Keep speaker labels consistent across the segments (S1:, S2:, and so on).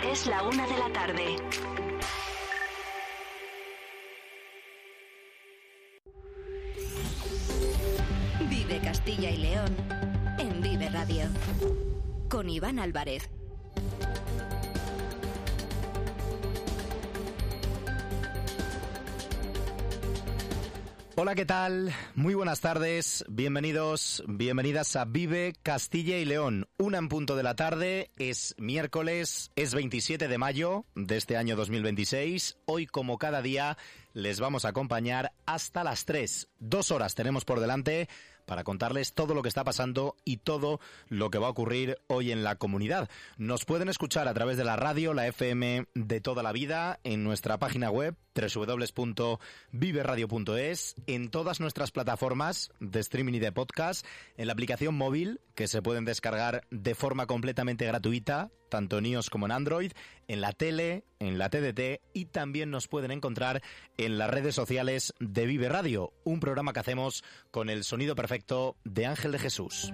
S1: Es la 1 de la tarde.
S2: Vive Castilla y León en Vive Radio. Con Iván Álvarez.
S3: Hola, ¿qué tal? Muy buenas tardes, bienvenidos, bienvenidas a Vive Castilla y León. 1:00 de la tarde, es miércoles, es 27 de mayo de este año 2026. Hoy, como cada día, les vamos a acompañar hasta las 3. 2 horas tenemos por delante para contarles todo lo que está pasando y todo lo que va a ocurrir hoy en la comunidad. Nos pueden escuchar a través de la radio, la FM de toda la vida, en nuestra página web www.viveradio.es, en todas nuestras plataformas de streaming y de podcast, en la aplicación móvil que se pueden descargar de forma completamente gratuita, tanto en iOS como en Android, en la tele, en la TDT, y también nos pueden encontrar en las redes sociales de Vive Radio, un programa que hacemos con el sonido perfecto de Ángel de Jesús.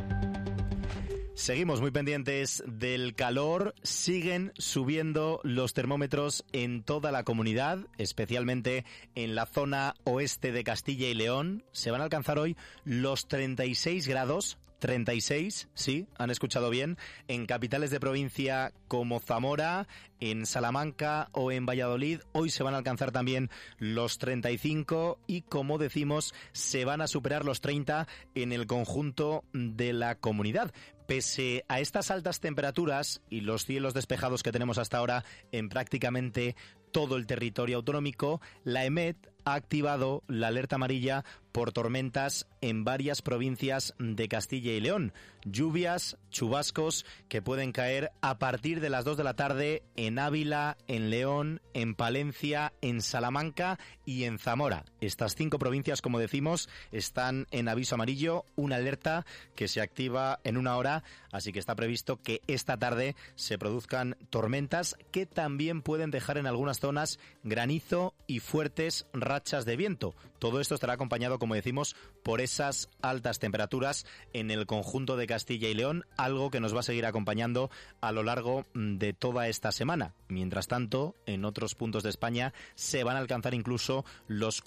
S3: Seguimos muy pendientes del calor, siguen subiendo los termómetros en toda la comunidad, especialmente en la zona oeste de Castilla y León. Se van a alcanzar hoy los 36 grados. 36, sí, han escuchado bien, en capitales de provincia como Zamora, en Salamanca o en Valladolid. Hoy se van a alcanzar también los 35 y, como decimos, se van a superar los 30 en el conjunto de la comunidad. Pese a estas altas temperaturas y los cielos despejados que tenemos hasta ahora en prácticamente todo el territorio autonómico, la EMET ha activado la alerta amarilla por tormentas en varias provincias de Castilla y León. Lluvias, chubascos que pueden caer a partir de las 2 de la tarde en Ávila, en León, en Palencia, en Salamanca y en Zamora. Estas 5 provincias, como decimos, están en aviso amarillo, una alerta que se activa en 1 hora, así que está previsto que esta tarde se produzcan tormentas que también pueden dejar en algunas zonas granizo y fuertes rachas de viento. Todo esto estará acompañado, como decimos, por esas altas temperaturas en el conjunto de Castilla y León, algo que nos va a seguir acompañando a lo largo de toda esta semana. Mientras tanto, en otros puntos de España se van a alcanzar incluso los